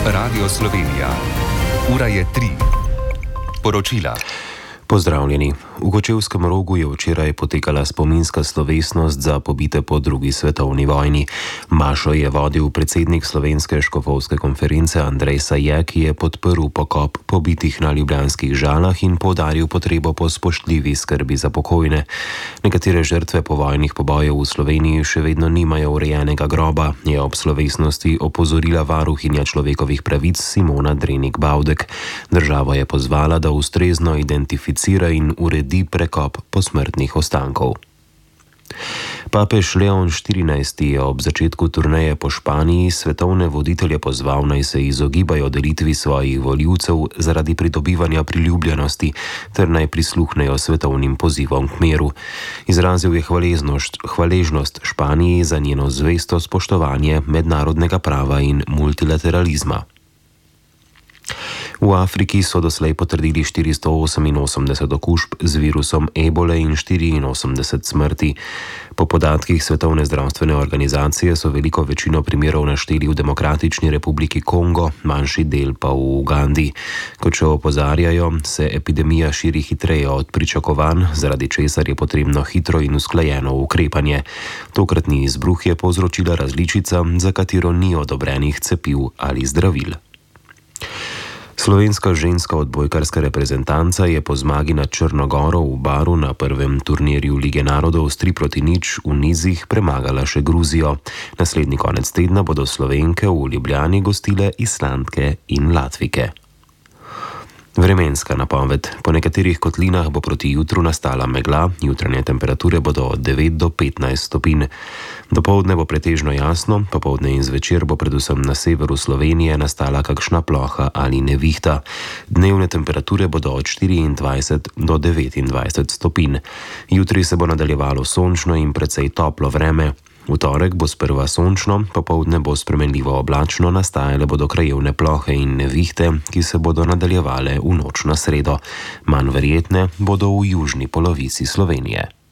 Radio Slovenija. Ura je 3. Poročila. Pozdravljeni. V Kočevskem Rogu je včeraj potekala spominska slovesnost za pobite po drugi svetovni vojni. Mašo je vodil predsednik Slovenske škofovske konference Andrej Sajek, ki je podprl pokop pobitih na ljubljanskih Žalah in poudaril potrebo po spoštljivi skrbi za pokojne. Nekatere žrtve povojnih pobojev v Sloveniji še vedno nimajo urejenega groba, je ob slovesnosti opozorila varuhinja človekovih pravic Simona Drenik-Bavdek. Državo je pozvala, da ustrezno identificira in uredi prekop posmrtnih ostankov. Papež Leon XIV je ob začetku turneje po Španiji svetovne voditelje pozval, naj se izogibajo delitvi svojih volivcev zaradi pridobivanja priljubljenosti ter naj prisluhnejo svetovnim pozivom k miru. Izrazil je hvaležnost Španiji za njeno zvesto spoštovanje mednarodnega prava in multilateralizma. V Afriki so doslej potrdili 488 okužb z virusom ebole in 84 smrti. Po podatkih Svetovne zdravstvene organizacije so veliko večino primerov našteli v Demokratični republiki Kongo, manjši del pa v Ugandi. Kot še opozarjajo, se epidemija širi hitreje od pričakovanj, zaradi česar je potrebno hitro in usklajeno ukrepanje. Tokratni izbruh je povzročila različica, za katero ni odobrenih cepiv ali zdravil. Slovenska ženska odbojkarska reprezentanca je po zmagi nad Črno Goro v Baru na prvem turnirju Lige narodov s 3-0 v nizih premagala še Gruzijo. Naslednji konec tedna bodo Slovenke v Ljubljani gostile Islandke in Latvike. Vremenska napoved. Po nekaterih kotlinah bo proti jutru nastala megla, jutranje temperature bodo od 9 do 15 stopinj. Dopoldne bo pretežno jasno, popoldne in zvečer bo predvsem na severu Slovenije nastala kakšna ploha ali nevihta. Dnevne temperature bodo od 24 do 29 stopinj. Jutri se bo nadaljevalo sončno in precej toplo vreme. V torek bo sprva sončno, popoldne bo spremenljivo oblačno, nastajale bodo krajevne plohe in nevihte, ki se bodo nadaljevale v noč na sredo. Manj verjetne bodo v južni polovici Slovenije.